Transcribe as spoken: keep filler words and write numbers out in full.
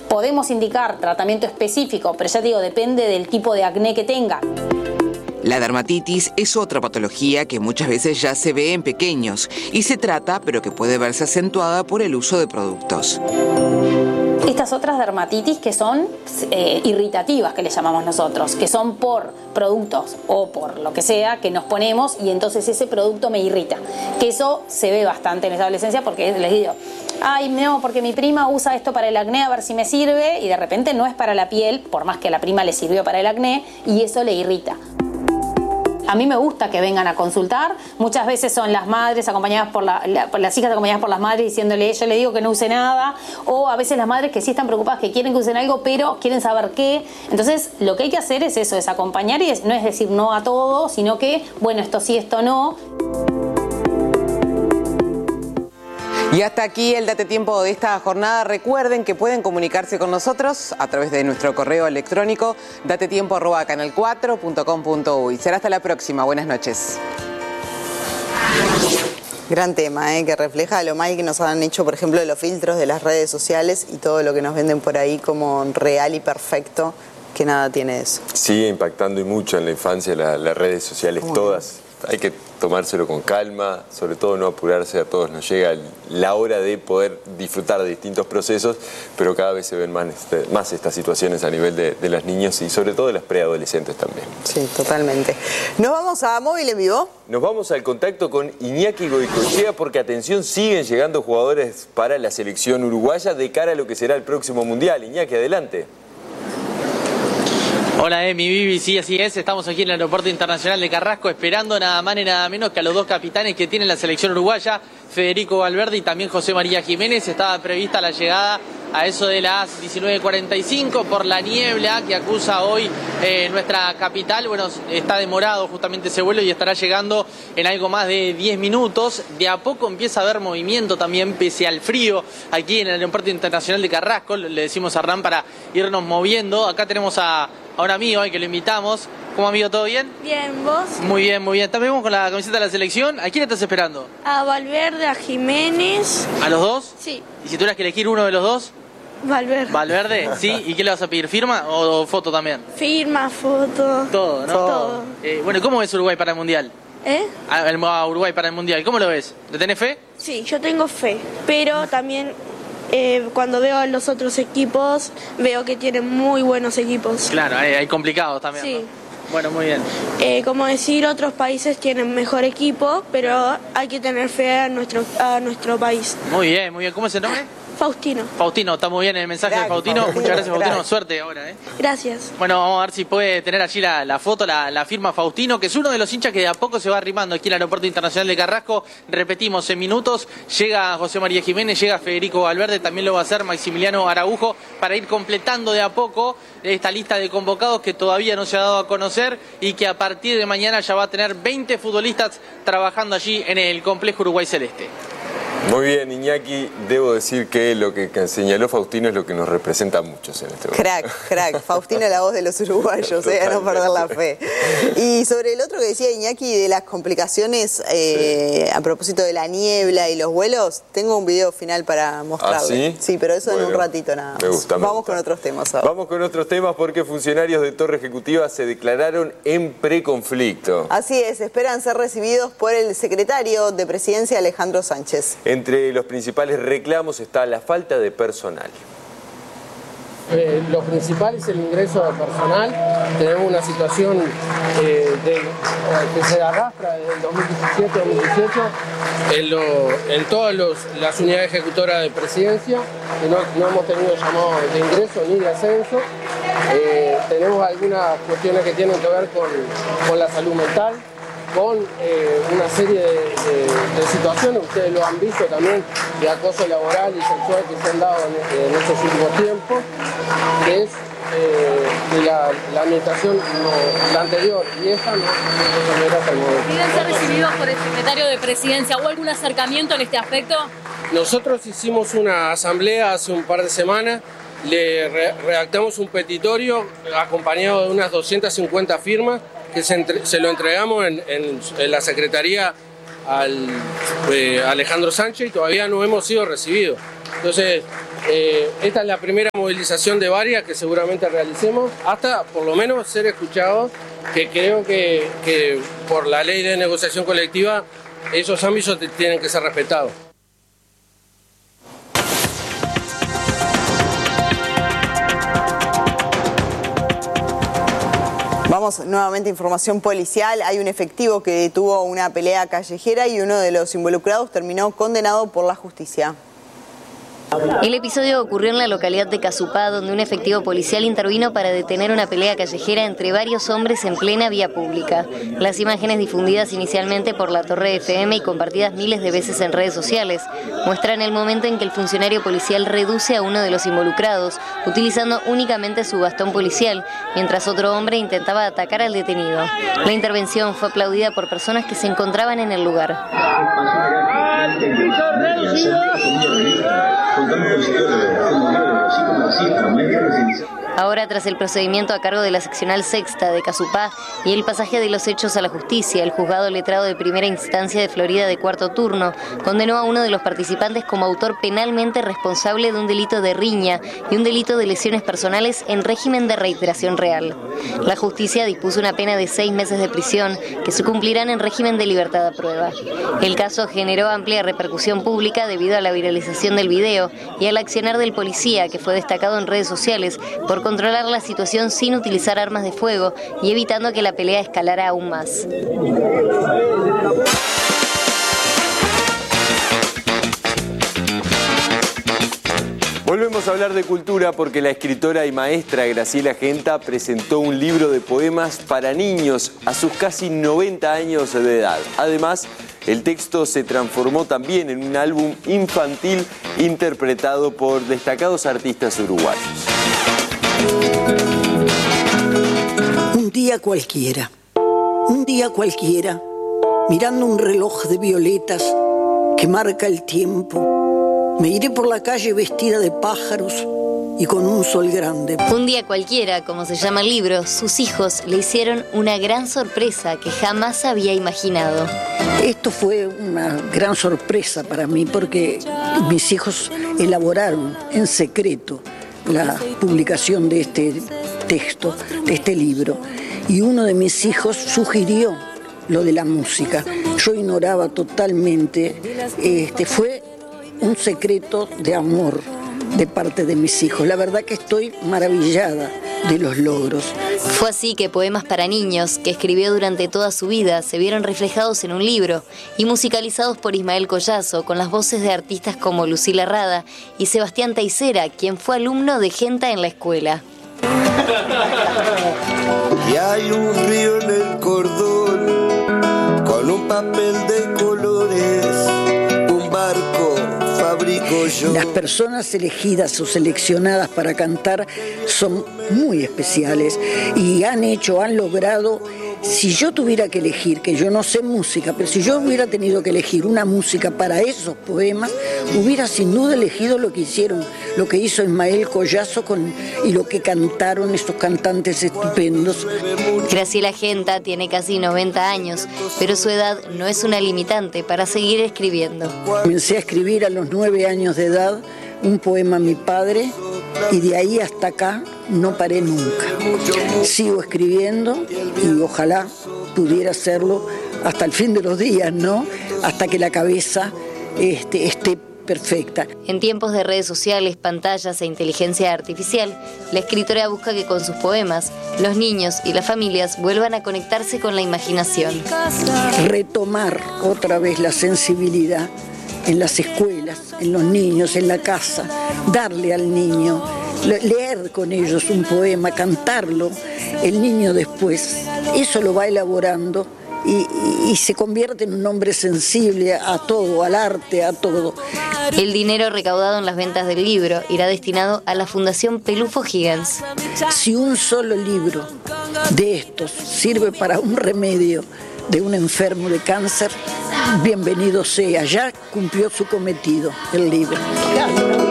Podemos indicar tratamiento específico, pero ya te digo, depende del tipo de acné que tenga. La dermatitis es otra patología que muchas veces ya se ve en pequeños y se trata, pero que puede verse acentuada por el uso de productos. Estas otras dermatitis que son eh, irritativas, que le llamamos nosotros, que son por productos o por lo que sea que nos ponemos y entonces ese producto me irrita. Que eso se ve bastante en esa adolescencia porque les digo, ay no, porque mi prima usa esto para el acné a ver si me sirve y de repente no es para la piel, por más que a la prima le sirvió para el acné y eso le irrita. A mí me gusta que vengan a consultar. Muchas veces son las madres acompañadas por, la, la, por las hijas acompañadas por las madres diciéndole, yo le digo que no use nada. O a veces las madres que sí están preocupadas, que quieren que usen algo, pero quieren saber qué. Entonces, lo que hay que hacer es eso, es acompañar y es, no es decir no a todo, sino que, bueno, esto sí, esto no. Y hasta aquí el Date Tiempo de esta jornada. Recuerden que pueden comunicarse con nosotros a través de nuestro correo electrónico datetiempo arroba canal cuatro punto com punto uy. Será hasta la próxima. Buenas noches. Gran tema, ¿eh? Que refleja lo mal que nos han hecho, por ejemplo, los filtros de las redes sociales y todo lo que nos venden por ahí como real y perfecto, que nada tiene eso. Sigue impactando y mucho en la infancia la, las redes sociales todas. Hay que tomárselo con calma, sobre todo no apurarse, a todos nos llega la hora de poder disfrutar de distintos procesos, pero cada vez se ven más, más estas situaciones a nivel de, de las niñas y sobre todo de las preadolescentes también. Sí, totalmente. ¿Nos vamos a Móvil en Vivo? Nos vamos al contacto con Iñaki Goicoechea porque, atención, siguen llegando jugadores para la selección uruguaya de cara a lo que será el próximo Mundial. Iñaki, adelante. Hola Emi, Vivi, sí, así es, estamos aquí en el Aeropuerto Internacional de Carrasco esperando nada más ni nada menos que a los dos capitanes que tiene la selección uruguaya, Federico Valverde y también José María Jiménez. Estaba prevista la llegada a eso de las diecinueve cuarenta y cinco por la niebla que acusa hoy eh, nuestra capital. Bueno, está demorado justamente ese vuelo y estará llegando en algo más de diez minutos. De a poco empieza a haber movimiento también pese al frío aquí en el Aeropuerto Internacional de Carrasco. Le decimos a Hernán para irnos moviendo. Acá tenemos a... a un amigo al que lo invitamos. ¿Cómo, amigo? ¿Todo bien? Bien, ¿vos? Muy bien, muy bien. ¿También vamos con la camiseta de la selección? ¿A quién estás esperando? A Valverde, a Jiménez. ¿A los dos? Sí. ¿Y si tuvieras que elegir uno de los dos? Valverde. ¿Valverde? ¿Sí? ¿Y qué le vas a pedir? ¿Firma o foto también? Firma, foto. Todo, ¿no? Todo. Eh, bueno, ¿cómo ves Uruguay para el Mundial? ¿Eh? A, a Uruguay para el Mundial. ¿Cómo lo ves? ¿Le tenés fe? Sí, yo tengo fe. Pero también... Eh, cuando veo a los otros equipos, veo que tienen muy buenos equipos. Claro, hay, hay complicados también. Sí. ¿No? Bueno, muy bien. Eh, como decir, otros países tienen mejor equipo, pero hay que tener fe a nuestro, a nuestro país. Muy bien, muy bien. ¿Cómo es el nombre? Faustino. Faustino, está muy bien el mensaje Gracias, de Faustino. Faustino. Muchas gracias, Faustino. Gracias. Suerte ahora, ¿eh? Gracias. Bueno, vamos a ver si puede tener allí la, la foto, la, la firma Faustino, que es uno de los hinchas que de a poco se va arrimando aquí al Aeropuerto Internacional de Carrasco. Repetimos, en minutos llega José María Jiménez, llega Federico Valverde, también lo va a hacer Maximiliano Araujo, para ir completando de a poco esta lista de convocados que todavía no se ha dado a conocer y que a partir de mañana ya va a tener veinte futbolistas trabajando allí en el complejo Uruguay Celeste. Muy bien, Iñaki, debo decir que lo que señaló Faustino es lo que nos representa a muchos en este momento. Crack, crack. Faustino, la voz de los uruguayos, eh, a no perder la fe. Y sobre el otro que decía Iñaki de las complicaciones eh, sí. a propósito de la niebla y los vuelos, tengo un video final para mostrarle. ¿Ah, sí? Sí, pero eso bueno, en un ratito nada más. Me gusta, me Vamos gusta. con otros temas ahora. Vamos con otros temas porque funcionarios de Torre Ejecutiva se declararon en preconflicto. Así es, esperan ser recibidos por el secretario de Presidencia, Alejandro Sánchez. Entre los principales reclamos está la falta de personal. Eh, lo principal es el ingreso de personal. Tenemos una situación eh, de, que se arrastra desde el dos mil diecisiete dos mil dieciocho en, lo, en todas los, las unidades ejecutoras de presidencia, que no, no hemos tenido llamados de ingreso ni de ascenso. Eh, tenemos algunas cuestiones que tienen que ver con, con la salud mental, con eh, una serie de, de, de situaciones, ustedes lo han visto también, de acoso laboral y sexual que se han dado en, en estos últimos tiempos, que es eh, de la, la administración, no, la anterior y esta no, no era hasta el momento. ¿Piden ser recibidos por el secretario de Presidencia? ¿Hubo algún acercamiento en este aspecto? Nosotros hicimos una asamblea hace un par de semanas, le re redactamos un petitorio acompañado de unas doscientas cincuenta firmas, que se, entre, se lo entregamos en, en, en la Secretaría al eh, Alejandro Sánchez y todavía no hemos sido recibidos. Entonces, Eh, esta es la primera movilización de varias que seguramente realicemos, hasta por lo menos ser escuchados, que creo que, que por la ley de negociación colectiva esos ámbitos tienen que ser respetados. Vamos nuevamente a información policial. Hay un efectivo que detuvo una pelea callejera y uno de los involucrados terminó condenado por la justicia. El episodio ocurrió en la localidad de Casupá, donde un efectivo policial intervino para detener una pelea callejera entre varios hombres en plena vía pública. Las imágenes difundidas inicialmente por la Torre F M y compartidas miles de veces en redes sociales muestran el momento en que el funcionario policial reduce a uno de los involucrados, utilizando únicamente su bastón policial, mientras otro hombre intentaba atacar al detenido. La intervención fue aplaudida por personas que se encontraban en el lugar. Ahora, tras el procedimiento a cargo de la seccional sexta de Casupá y el pasaje de los hechos a la justicia, el juzgado letrado de primera instancia de Florida de cuarto turno condenó a uno de los participantes como autor penalmente responsable de un delito de riña y un delito de lesiones personales en régimen de reiteración real. La justicia dispuso una pena de seis meses de prisión que se cumplirán en régimen de libertad a prueba. El caso generó amplia repercusión pública debido a la viralización del video y al accionar del policía, que fue destacado en redes sociales por controlar la situación sin utilizar armas de fuego y evitando que la pelea escalara aún más. Volvemos a hablar de cultura porque la escritora y maestra Graciela Genta presentó un libro de poemas para niños a sus casi noventa años de edad. Además, el texto se transformó también en un álbum infantil interpretado por destacados artistas uruguayos. Un día cualquiera, un día cualquiera, mirando un reloj de violetas que marca el tiempo, me iré por la calle vestida de pájaros y con un sol grande. Un día cualquiera, como se llama el libro, sus hijos le hicieron una gran sorpresa que jamás había imaginado. Esto fue una gran sorpresa para mí porque mis hijos elaboraron en secreto la publicación de este texto, de este libro. Y uno de mis hijos sugirió lo de la música. Yo ignoraba totalmente, este, fue un secreto de amor de parte de mis hijos. La verdad que estoy maravillada de los logros. Fue así que poemas para niños, que escribió durante toda su vida, se vieron reflejados en un libro y musicalizados por Ismael Collazo, con las voces de artistas como Lucila Rada y Sebastián Teisera, quien fue alumno de Genta en la escuela. Y hay un río en el cordón con un papel de colores, un barco fabrico yo. Las personas elegidas o seleccionadas para cantar son muy especiales y han hecho, han logrado. Si yo tuviera que elegir, que yo no sé música, pero si yo hubiera tenido que elegir una música para esos poemas, hubiera sin duda elegido lo que hicieron, lo que hizo Ismael Collazo con, y lo que cantaron estos cantantes estupendos. Graciela Genta tiene casi noventa años, pero su edad no es una limitante para seguir escribiendo. Comencé a escribir a los nueve años de edad un poema a mi padre y de ahí hasta acá no paré nunca. Sigo escribiendo y ojalá pudiera hacerlo hasta el fin de los días, ¿no? Hasta que la cabeza este, esté perfecta. En tiempos de redes sociales, pantallas e inteligencia artificial, la escritora busca que con sus poemas, los niños y las familias vuelvan a conectarse con la imaginación. Retomar otra vez la sensibilidad en las escuelas, en los niños, en la casa, darle al niño, leer con ellos un poema, cantarlo, el niño después, eso lo va elaborando y, y, y se convierte en un hombre sensible a todo, al arte, a todo. El dinero recaudado en las ventas del libro irá destinado a la Fundación Pelufo Higgins. Si un solo libro de estos sirve para un remedio de un enfermo de cáncer, bienvenido sea, ya cumplió su cometido el libro.